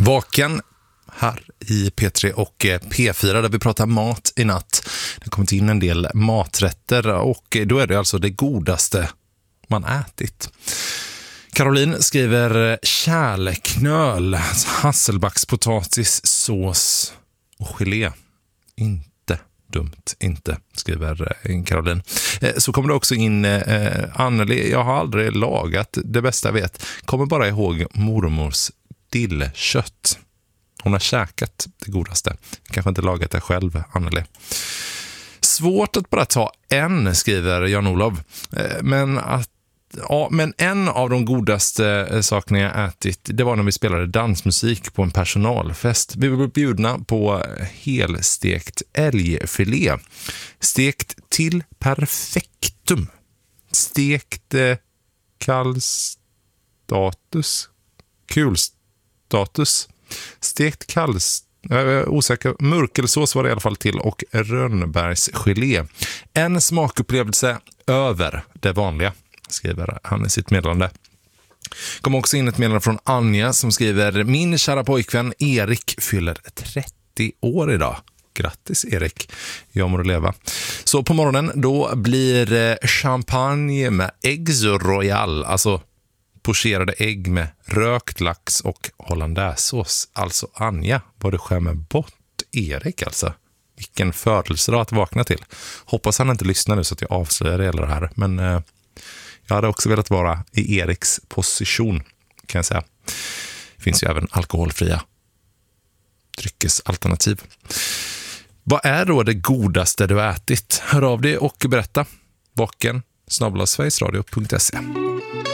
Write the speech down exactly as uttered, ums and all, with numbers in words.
Vaken här i P tre och P fyra där vi pratar mat i natt. Det har kommit in en del maträtter och då är det alltså det godaste man ätit. Caroline skriver kärleknöl, hasselbackspotatis, sås och gelé. Inte dumt, inte, skriver Caroline. Så kommer det också in eh, Anneli, jag har aldrig lagat det bästa jag vet. Kommer bara ihåg mormors dillkött. Hon har käkat det godaste. Kanske inte lagat det själv, Anneli. Svårt att bara ta en, skriver Jan-Olov. Men att Ja, men en av de godaste sakerna jag ätit, det var när vi spelade dansmusik på en personalfest. Vi var bjudna på helstekt älgfilé. Stekt till perfektum. Stekt eh, kallstatus. Kulstatus. Stekt kalls... Jag är osäker. Mörkelsås var det i alla fall till och rönnbärsgelé. En smakupplevelse över det vanliga, skriver han i sitt meddelande. Kom också in ett meddelande från Anja som skriver: min kära pojkvän Erik fyller trettio år idag. Grattis Erik, jag må leva. Så på morgonen då blir champagne med eggs royal, alltså pocherade ägg med rökt lax och hollandaisesås. Alltså Anja, vad du skämmer bort Erik alltså. Vilken födelsedag att vakna till. Hoppas han inte lyssnar nu så att jag avslöjar det eller det här. Men eh, jag hade också velat vara i Eriks position, kan jag säga. Det finns ju även alkoholfria dryckesalternativ. Vad är då det godaste du ätit? Hör av dig och berätta. Vaken snabel-a sverigesradio punkt se.